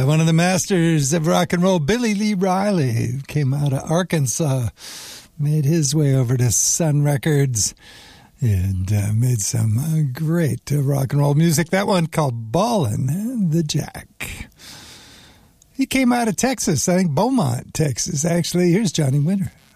one of the masters of rock and roll, Billy Lee Riley, who came out of Arkansas, made his way over to Sun Records, and made some great rock and roll music. That one called Ballin' the Jack. He came out of Texas, I think Beaumont, Texas, actually. Here's Johnny Winter.